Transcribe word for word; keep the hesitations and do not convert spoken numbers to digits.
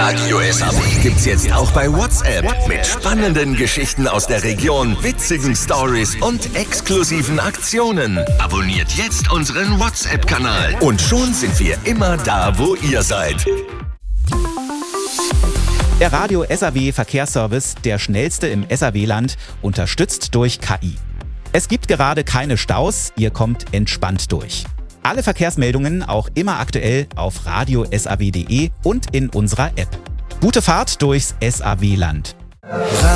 Radio S A W gibt's jetzt auch bei WhatsApp. Mit spannenden Geschichten aus der Region, witzigen Stories und exklusiven Aktionen. Abonniert jetzt unseren WhatsApp-Kanal. Und schon sind wir immer da, wo ihr seid. Der Radio S A W Verkehrsservice, der schnellste im S A W-Land, unterstützt durch K I. Es gibt gerade keine Staus, ihr kommt entspannt durch. Alle Verkehrsmeldungen auch immer aktuell auf radio S A W punkt de und in unserer App. Gute Fahrt durchs S A W-Land.